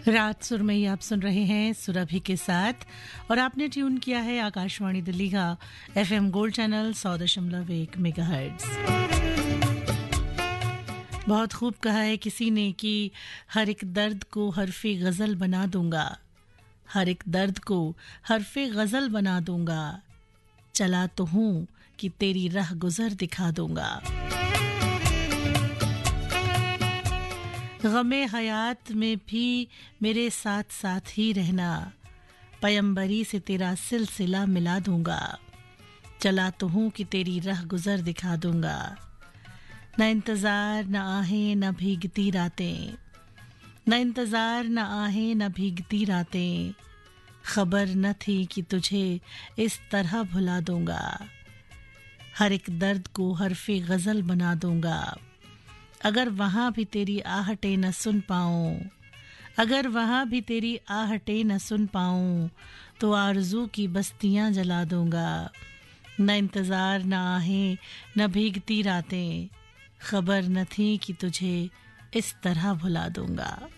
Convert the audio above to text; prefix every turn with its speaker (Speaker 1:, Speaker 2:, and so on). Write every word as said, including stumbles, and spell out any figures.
Speaker 1: रात सुरमई आप सुन रहे हैं सुरभि के साथ और आपने ट्यून किया है आकाशवाणी दिल्ली का एफएम गोल्ड चैनल सौ दशमलव एक मेगाहर्ट्ज। बहुत खूब कहा है किसी ने कि हर एक दर्द को हरफे गजल बना दूंगा, हर एक दर्द को हरफे गजल बना दूंगा, चला तो हूं कि तेरी राह गुजर दिखा दूंगा। गमे हयात में भी मेरे साथ साथ ही रहना, पयंबरी से तेरा सिलसिला मिला दूंगा, चला तो हूं कि तेरी राह गुजर दिखा दूंगा। न इंतजार न आहें न भीगती रातें, न इंतजार न आहें न भीगती रातें, खबर न थी कि तुझे इस तरह भुला दूंगा, हर एक दर्द को हरफे गजल बना दूंगा। अगर वहां भी तेरी आहटें न सुन पाऊं, अगर वहां भी तेरी आहटें न सुन पाऊं, तो आरज़ू की बस्तियां जला दूंगा। न इंतजार न आहें न भीगती रातें, खबर न थी कि तुझे इस तरह भुला दूंगा।